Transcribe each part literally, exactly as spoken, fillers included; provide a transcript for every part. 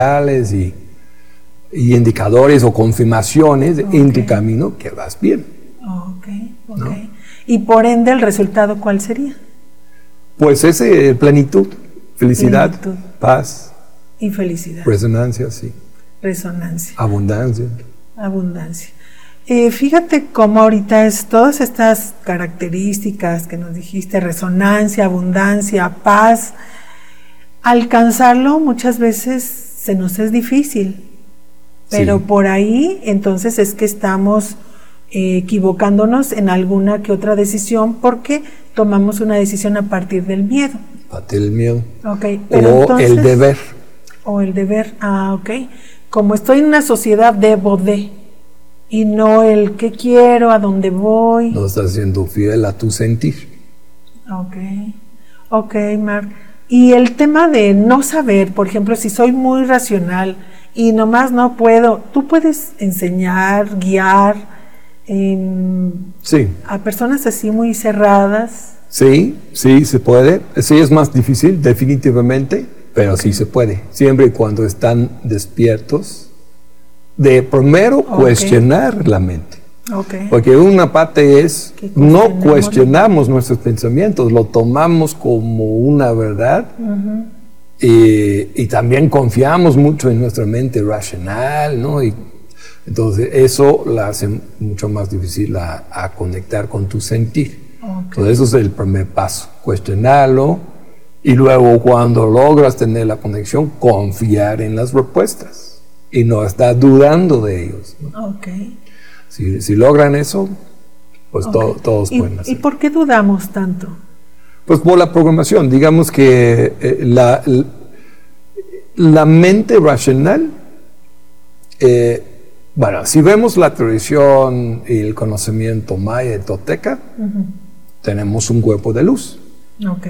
y, y indicadores o confirmaciones Okay. en tu camino que vas bien. Ok, ok. ¿No? Y por ende, ¿el resultado cuál sería? Pues ese plenitud, felicidad, Plenitud. paz, Y felicidad. resonancia, sí, Resonancia. abundancia. Abundancia. Eh, fíjate cómo ahorita es todas estas características que nos dijiste, resonancia, abundancia, paz, alcanzarlo muchas veces se nos es difícil, pero Sí. por ahí entonces es que estamos eh, equivocándonos en alguna que otra decisión porque tomamos una decisión a partir del miedo. Pate el miedo. Okay, pero O entonces, el deber. O el deber, ah, ok. Como estoy en una sociedad, debo de, y no el qué quiero, a dónde voy. No estás siendo fiel a tu sentir. Ok, ok, Mark. Y el tema de no saber, por ejemplo, si soy muy racional y nomás no puedo, ¿tú puedes enseñar, guiar eh, Sí, a personas así muy cerradas? sí, sí se puede. Sí es más difícil, definitivamente, pero sí se puede. Siempre y cuando están despiertos de primero Ok. cuestionar la mente. Ok. Porque una parte es, Que no cuestionamos. cuestionamos nuestros pensamientos, lo tomamos como una verdad. Ujú. Y, y también confiamos mucho en nuestra mente racional, ¿no? Y entonces eso la hace mucho más difícil a, a conectar con tu sentir. Ok. Entonces eso es el primer paso, cuestionarlo y luego cuando logras tener la conexión, confiar en las respuestas y no estar dudando de ellos, ¿no? Ok. Si, si logran eso, pues Ok. to- todos ¿Y, pueden ¿Y hacer. por qué dudamos tanto? Pues por la programación, digamos que eh, la, la mente racional, eh, bueno, si vemos la tradición y el conocimiento maya y tolteca, Ujú. tenemos un cuerpo de luz. Ok.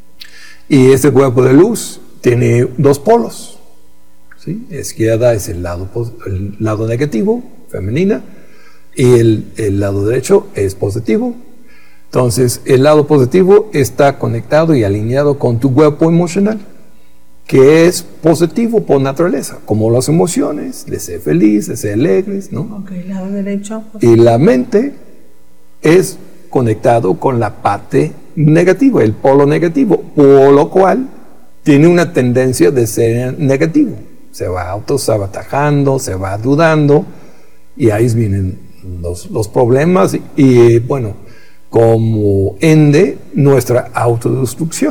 Y este cuerpo de luz tiene dos polos, ¿sí? Izquierda es el lado, pos- el lado negativo, femenina, y el, el lado derecho es positivo. Entonces, el lado positivo está conectado y alineado con tu cuerpo emocional, que es positivo por naturaleza, como las emociones, de ser feliz, de ser alegres, ¿no? Ok, lado derecho. pues, Y la mente es conectado con la parte negativa, el polo negativo, por lo cual tiene una tendencia de ser negativo. Se va autosabotajando, se va dudando, y ahí vienen los, los problemas y, y, bueno, como ende nuestra autodestrucción.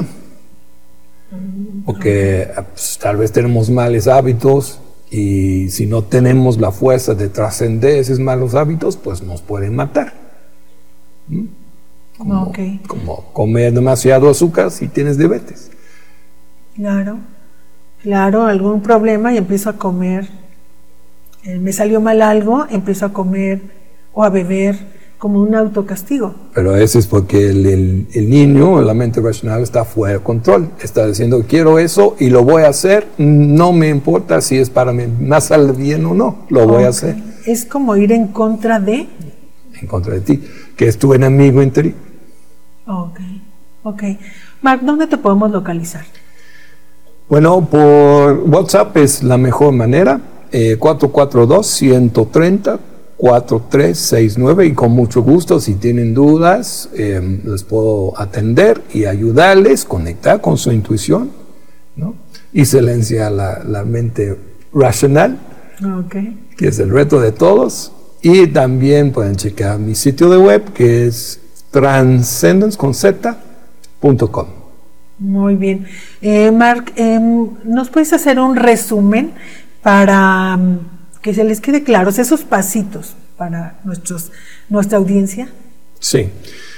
Porque pues, tal vez tenemos malos hábitos y si no tenemos la fuerza de trascender esos malos hábitos, pues nos pueden matar. ¿Mm? Como, Ok. como comer demasiado azúcar si tienes diabetes. Claro. Claro, algún problema y empiezo a comer. Eh, me salió mal algo, empiezo a comer o a beber como un autocastigo. Pero eso es porque el, el, el niño, la mente racional, está fuera de control. Está diciendo, quiero eso y lo voy a hacer. No me importa si es para mí, me sale bien o no, lo voy a Ok. hacer Es como ir en contra de. en contra de ti, que es tu enemigo interior. Ok, ok. Mark, ¿dónde te podemos localizar? Bueno, por WhatsApp es la mejor manera, eh, cuatro cuatro dos, uno tres cero, cuatro tres seis nueve, y con mucho gusto, si tienen dudas, eh, les puedo atender y ayudarles, conectar con su intuición, ¿no? Y silenciar la, la mente racional, Ok. que es el reto de todos. Y también pueden checar mi sitio de web, que es transcendence punto com. Muy bien. Eh, Mark, eh, ¿nos puedes hacer un resumen para um, que se les quede claros esos pasitos para nuestros, nuestra audiencia? Sí.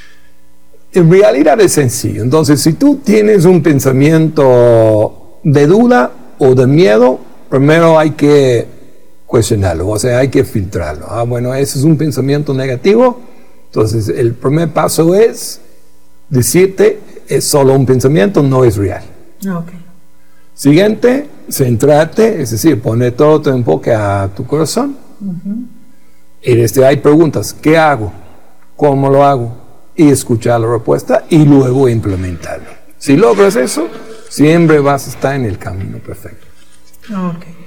En realidad es sencillo. Entonces, si tú tienes un pensamiento de duda o de miedo, primero hay que cuestionarlo, o sea, hay que filtrarlo. Ah, bueno, ese es un pensamiento negativo. Entonces, el primer paso es decirte, es solo un pensamiento, no es real. Ok. Siguiente, centrarte, es decir, poner todo tu enfoque a tu corazón. Uh-huh. Y desde ahí preguntas, ¿qué hago? ¿Cómo lo hago? Y escuchar la respuesta y luego implementarlo. Si logras eso, siempre vas a estar en el camino perfecto. Ok.